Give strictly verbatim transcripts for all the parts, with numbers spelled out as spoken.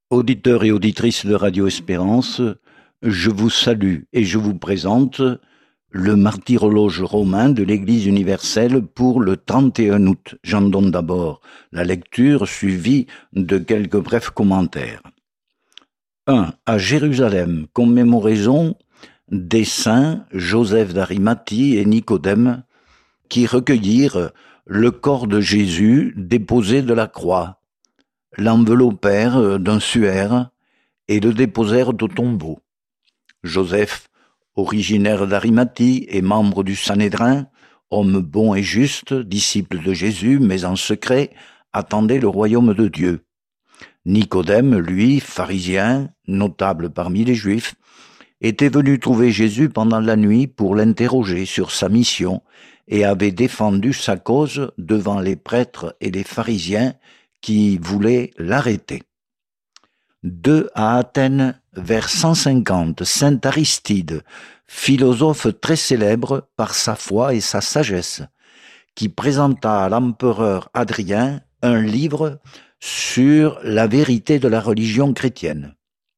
Auditeurs et auditrices de Radio Espérance, je vous salue et je vous présente le martyrologe romain de l'Église universelle pour le trente et un août. J'en donne d'abord la lecture suivie de quelques brefs commentaires. un. À Jérusalem, commémoraison des saints Joseph d'Arimathie et Nicodème qui recueillirent le corps de Jésus déposé de la croix, l'enveloppèrent d'un suaire et le déposèrent au tombeau. Joseph, originaire d'Arimathie et membre du Sanhédrin, homme bon et juste, disciple de Jésus, mais en secret, attendait le royaume de Dieu. Nicodème, lui, pharisien, notable parmi les Juifs, était venu trouver Jésus pendant la nuit pour l'interroger sur sa mission et avait défendu sa cause devant les prêtres et les pharisiens qui voulaient l'arrêter. deux. À Athènes, vers cent cinquante, saint Aristide, philosophe très célèbre par sa foi et sa sagesse, qui présenta à l'empereur Hadrien un livre sur la vérité de la religion chrétienne.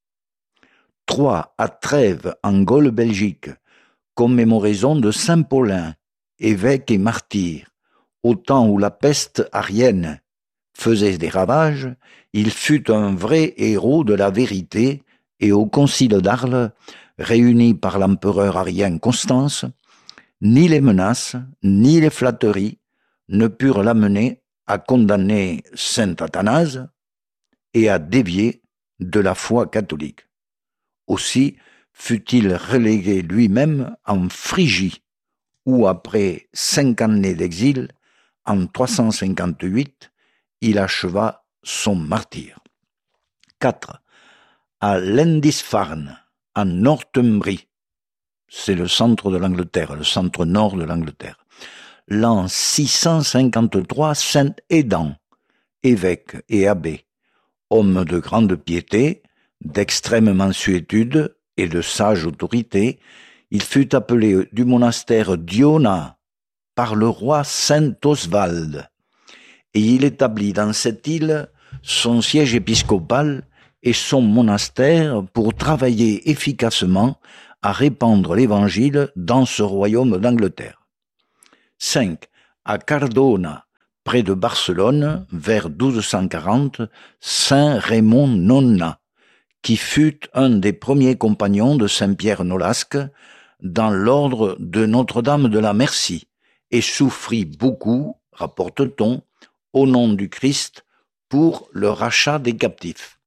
trois. À Trèves, en Gaule Belgique, commémoraison de saint Paulin, évêque et martyr. Au temps où la peste arienne faisait des ravages, il fut un vrai héros de la vérité et au concile d'Arles, réuni par l'empereur arien Constance, ni les menaces, ni les flatteries ne purent l'amener à condamner saint Athanase et à dévier de la foi catholique. Aussi fut-il relégué lui-même en Phrygie, où après cinq années d'exil, en trois cent cinquante-huit, il acheva son martyre. quatre. À Lindisfarne, en Northumbrie, c'est le centre de l'Angleterre, le centre nord de l'Angleterre. L'an six cent cinquante-trois, saint Aidan, évêque et abbé, homme de grande piété, d'extrême mansuétude et de sage autorité, il fut appelé du monastère d'Iona par le roi saint Oswald, et il établit dans cette île son siège épiscopal et son monastère pour travailler efficacement à répandre l'évangile dans ce royaume d'Angleterre. cinq. À Cardona, près de Barcelone, vers douze cent quarante, saint Raymond Nonna, qui fut un des premiers compagnons de saint Pierre Nolasque dans l'ordre de Notre-Dame de la Merci, et souffrit beaucoup, rapporte-t-on, au nom du Christ pour le rachat des captifs.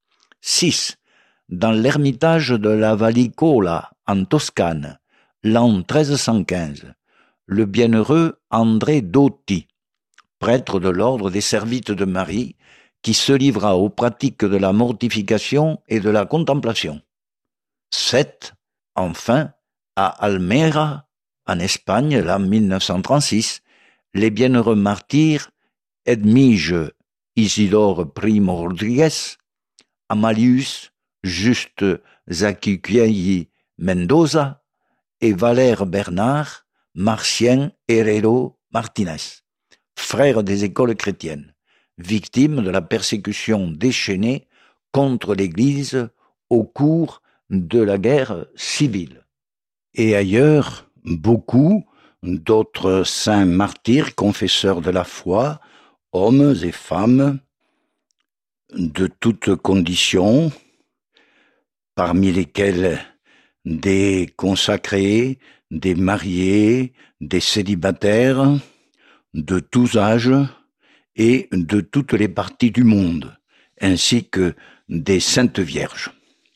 six. Dans l'ermitage de la Vallicola, en Toscane, l'an treize cent quinze, le bienheureux André Dotti, prêtre de l'ordre des Servites de Marie, qui se livra aux pratiques de la mortification et de la contemplation. sept. Enfin, à Almera, en Espagne, l'an mille neuf cent trente-six, les bienheureux martyrs Edmige Isidore Primo Rodriguez, Amalius Juste Zaquiquielli Mendoza et Valère Bernard Marcien Herrero Martinez, frères des écoles chrétiennes, victimes de la persécution déchaînée contre l'Église au cours de la guerre civile. Et ailleurs, beaucoup d'autres saints martyrs, confesseurs de la foi, hommes et femmes de toutes conditions, parmi lesquels des consacrés, des mariés, des célibataires, de tous âges et de toutes les parties du monde, ainsi que des saintes vierges.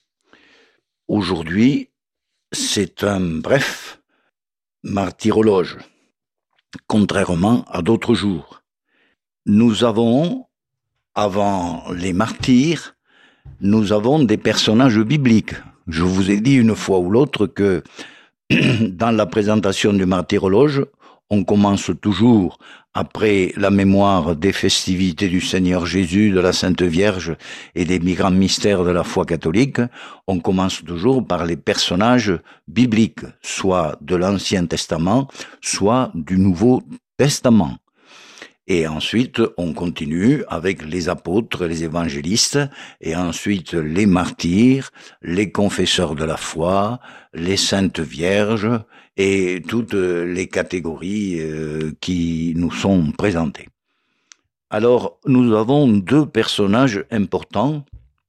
Aujourd'hui, c'est un bref martyrologe, contrairement à d'autres jours. Nous avons, avant les martyrs, nous avons des personnages bibliques. Je vous ai dit une fois ou l'autre que dans la présentation du martyrologe, on commence toujours, après la mémoire des festivités du Seigneur Jésus, de la Sainte Vierge et des grands mystères de la foi catholique, on commence toujours par les personnages bibliques, soit de l'Ancien Testament, soit du Nouveau Testament. Et ensuite, on continue avec les apôtres, les évangélistes, et ensuite les martyrs, les confesseurs de la foi, les saintes vierges, et toutes les catégories euh, qui nous sont présentées. Alors, nous avons deux personnages importants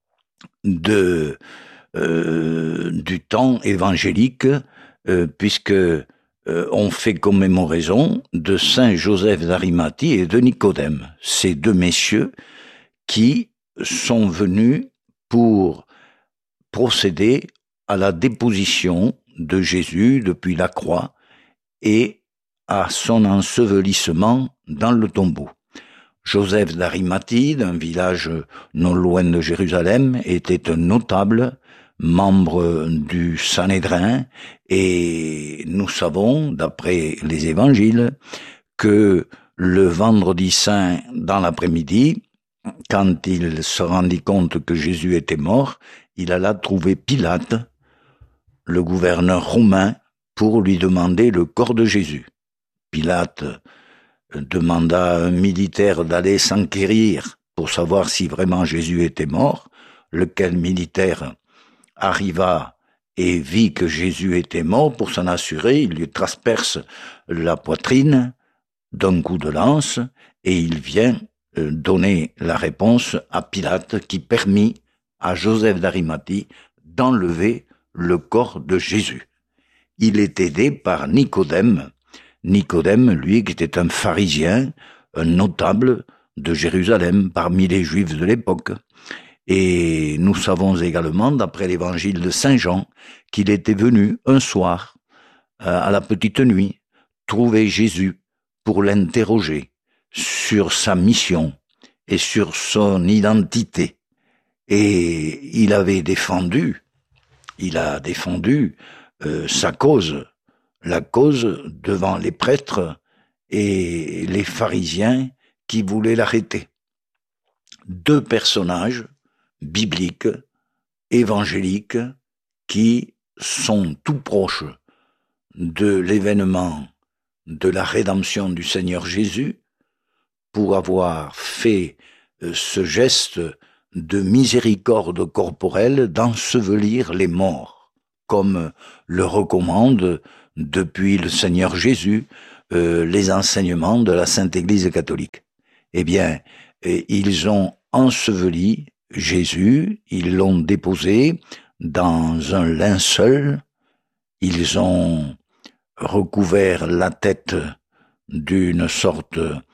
de, euh, du temps évangélique, euh, puisque euh, on fait commémoraison de Saint Joseph d'Arimathie et de Nicodème, ces deux messieurs qui sont venus pour procéder à la déposition de Jésus depuis la croix et à son ensevelissement dans le tombeau. Joseph d'Arimathie, d'un village non loin de Jérusalem, était un notable, membre du Sanhédrin, et nous savons, d'après les évangiles, que le vendredi saint, dans l'après-midi, quand il se rendit compte que Jésus était mort, il alla trouver Pilate, le gouverneur romain, pour lui demander le corps de Jésus. Pilate demanda à un militaire d'aller s'enquérir pour savoir si vraiment Jésus était mort, lequel militaire arriva et vit que Jésus était mort. Pour s'en assurer, il lui transperce la poitrine d'un coup de lance et il vient donner la réponse à Pilate qui permit à Joseph d'Arimathie d'enlever le corps de Jésus. Il est aidé par Nicodème, Nicodème, lui, qui était un pharisien, un notable de Jérusalem, parmi les Juifs de l'époque. Et nous savons également, d'après l'évangile de Saint Jean, qu'il était venu un soir, à la petite nuit, trouver Jésus pour l'interroger sur sa mission et sur son identité. Et il avait défendu, il a défendu euh, sa cause, la cause devant les prêtres et les pharisiens qui voulaient l'arrêter. Deux personnages bibliques, évangéliques, qui sont tout proches de l'événement de la rédemption du Seigneur Jésus pour avoir fait ce geste de miséricorde corporelle d'ensevelir les morts, comme le recommande depuis le Seigneur Jésus, euh, les enseignements de la Sainte Église catholique. Eh bien, euh, ils ont enseveli Jésus, ils l'ont déposé dans un linceul, ils ont recouvert la tête d'une sorte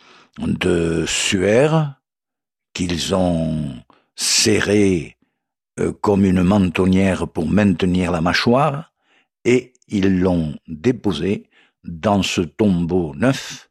de suaire qu'ils ont serré euh, comme une mentonnière pour maintenir la mâchoire, et ils l'ont déposé dans ce tombeau neuf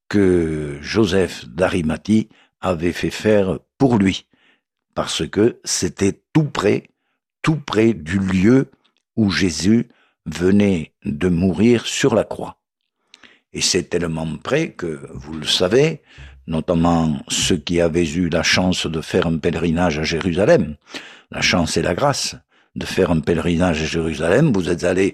que Joseph d'Arimathie avait fait faire pour lui, parce que c'était tout près, tout près du lieu où Jésus venait de mourir sur la croix. Et c'est tellement près que, vous le savez, notamment ceux qui avaient eu la chance de faire un pèlerinage à Jérusalem, la chance et la grâce de faire un pèlerinage à Jérusalem, vous êtes allés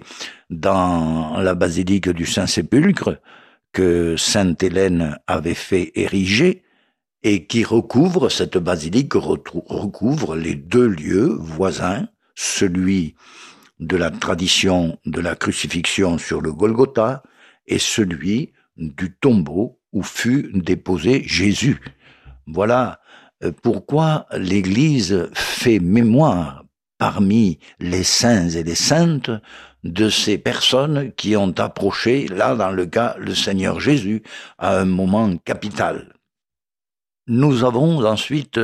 dans la basilique du Saint-Sépulcre que Sainte Hélène avait fait ériger et qui recouvre, cette basilique recouvre les deux lieux voisins, celui de la tradition de la crucifixion sur le Golgotha et celui du tombeau où fut déposé Jésus. Voilà pourquoi l'Église fait mémoire parmi les saints et les saintes de ces personnes qui ont approché, là dans le cas, le Seigneur Jésus, à un moment capital. Nous avons ensuite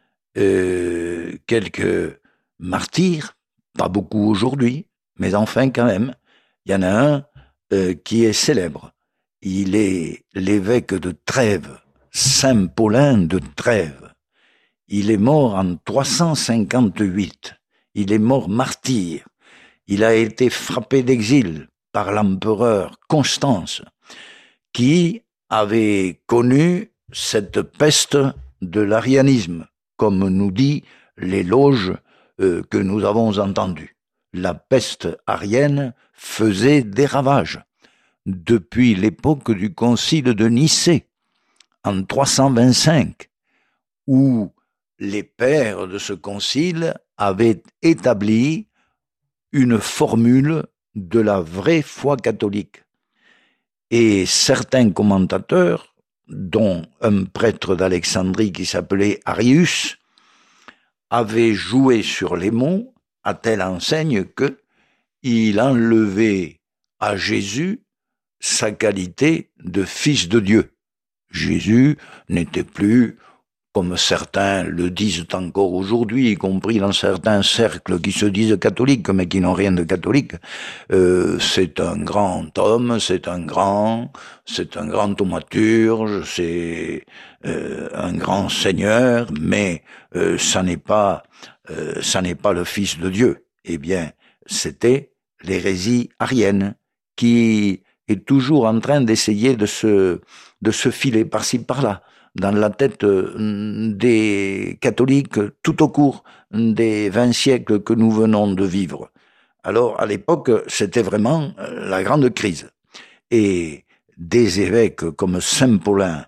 euh, quelques martyrs, pas beaucoup aujourd'hui, mais enfin quand même, il y en a un euh, qui est célèbre. Il est l'évêque de Trèves, Saint Paulin de Trèves. Il est mort en trois cent cinquante-huit. Il est mort martyr. Il a été frappé d'exil par l'empereur Constance, qui avait connu cette peste de l'arianisme, comme nous dit l'éloge euh, que nous avons entendu. La peste arienne faisait des ravages depuis l'époque du concile de Nicée, en trois cent vingt-cinq, où les pères de ce concile avaient établi une formule de la vraie foi catholique. Et certains commentateurs, dont un prêtre d'Alexandrie qui s'appelait Arius, avaient joué sur les mots à telle enseigne que il enlevait à Jésus sa qualité de fils de Dieu. Jésus n'était plus, comme certains le disent encore aujourd'hui, y compris dans certains cercles qui se disent catholiques, mais qui n'ont rien de catholique, euh, c'est un grand homme, c'est un grand, c'est un grand thaumaturge, c'est euh, un grand seigneur, mais euh, ça n'est pas, euh, ça n'est pas le fils de Dieu. Eh bien, c'était l'hérésie arienne qui est toujours en train d'essayer de se, de se filer par-ci par-là dans la tête des catholiques tout au cours des vingt siècles que nous venons de vivre. Alors, à l'époque, c'était vraiment la grande crise. Et des évêques comme Saint Paulin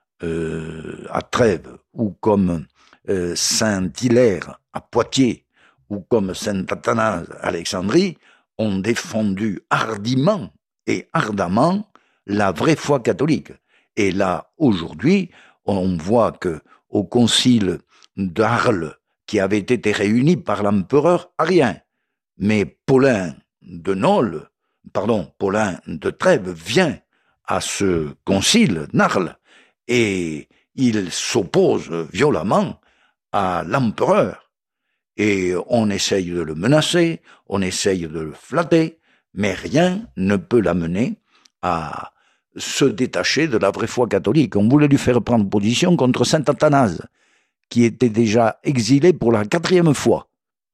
euh, à Trèves, ou comme euh, Saint Hilaire à Poitiers, ou comme Saint Athanase à Alexandrie, ont défendu hardiment et ardemment la vraie foi catholique. Et là, aujourd'hui, on voit que au concile d'Arles, qui avait été réuni par l'empereur Arien, mais Paulin de Nole, pardon, Paulin de Trèves vient à ce concile d'Arles et il s'oppose violemment à l'empereur. Et on essaye de le menacer, on essaye de le flatter, mais rien ne peut l'amener à se détacher de la vraie foi catholique. On voulait lui faire prendre position contre saint Athanase, qui était déjà exilé pour la quatrième fois.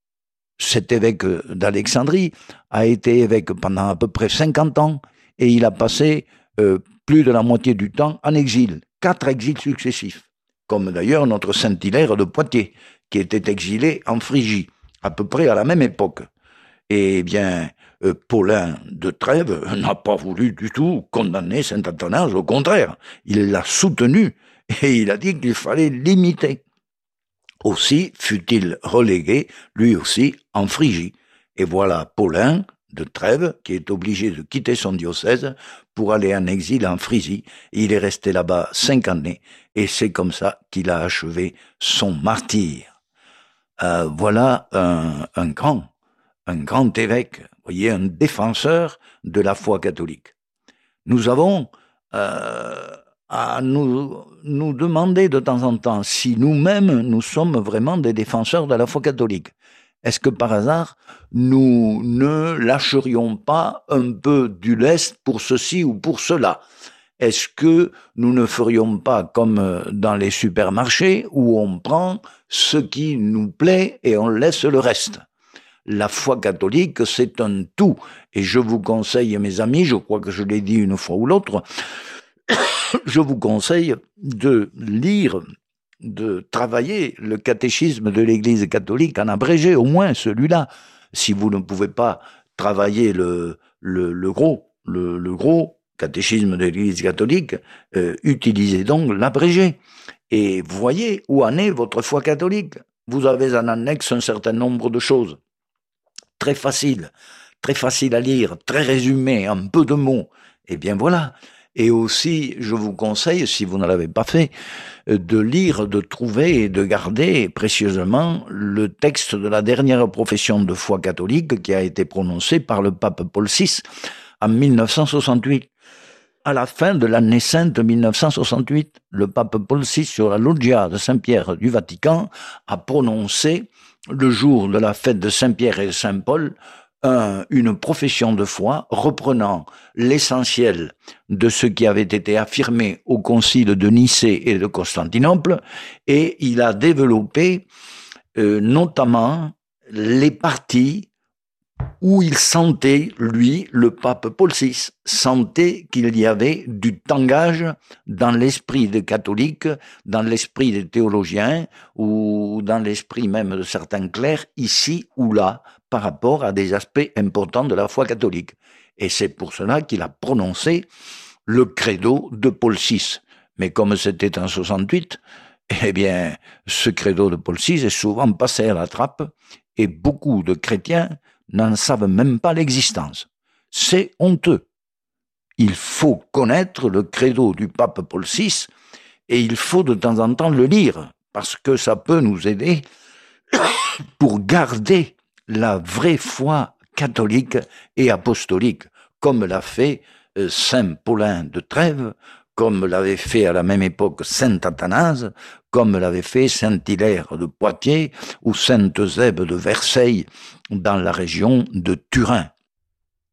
Cet évêque d'Alexandrie a été évêque pendant à peu près cinquante ans, et il a passé euh, plus de la moitié du temps en exil, quatre exils successifs, comme d'ailleurs notre saint Hilaire de Poitiers, qui était exilé en Phrygie, à peu près à la même époque. Eh bien, euh, Paulin de Trèves n'a pas voulu du tout condamner saint Athanase, au contraire, il l'a soutenu et il a dit qu'il fallait l'imiter. Aussi fut-il relégué, lui aussi, en Phrygie. Et voilà Paulin de Trèves qui est obligé de quitter son diocèse pour aller en exil en Phrygie. Il est resté là-bas cinq années et c'est comme ça qu'il a achevé son martyre. Euh, voilà un, un grand un grand évêque, vous voyez, un défenseur de la foi catholique. Nous avons euh, à nous, nous demander de temps en temps si nous-mêmes, nous sommes vraiment des défenseurs de la foi catholique. Est-ce que par hasard, nous ne lâcherions pas un peu du lest pour ceci ou pour cela ? Est-ce que nous ne ferions pas comme dans les supermarchés où on prend ce qui nous plaît et on laisse le reste ? La foi catholique, c'est un tout. Et je vous conseille, mes amis, je crois que je l'ai dit une fois ou l'autre, je vous conseille de lire, de travailler le catéchisme de l'Église catholique, en abrégé au moins celui-là. Si vous ne pouvez pas travailler le, le, le gros, le, le gros catéchisme de l'Église catholique, euh, utilisez donc l'abrégé. Et voyez où en est votre foi catholique. Vous avez en annexe un certain nombre de choses. Très facile, très facile à lire, très résumé, en peu de mots. Eh bien voilà. Et aussi, je vous conseille, si vous ne l'avez pas fait, de lire, de trouver et de garder précieusement le texte de la dernière profession de foi catholique qui a été prononcée par le pape Paul six en mille neuf cent soixante-huit. À la fin de l'année sainte mille neuf cent soixante-huit, le pape Paul six, sur la loggia de Saint-Pierre du Vatican, a prononcé le jour de la fête de Saint-Pierre et de Saint-Paul, un, une profession de foi reprenant l'essentiel de ce qui avait été affirmé au concile de Nicée et de Constantinople, et il a développé euh, notamment les parties où il sentait, lui, le pape Paul six, sentait qu'il y avait du tangage dans l'esprit des catholiques, dans l'esprit des théologiens, ou dans l'esprit même de certains clercs, ici ou là, par rapport à des aspects importants de la foi catholique. Et c'est pour cela qu'il a prononcé le credo de Paul six. Mais comme c'était en soixante-huit, eh bien, ce credo de Paul six est souvent passé à la trappe et beaucoup de chrétiens n'en savent même pas l'existence. C'est honteux. Il faut connaître le credo du pape Paul six et il faut de temps en temps le lire parce que ça peut nous aider pour garder la vraie foi catholique et apostolique, comme l'a fait euh, saint Paulin de Trèves, comme l'avait fait à la même époque saint Athanase, comme l'avait fait saint Hilaire de Poitiers ou saint Eusèbe de Verceil dans la région de Turin.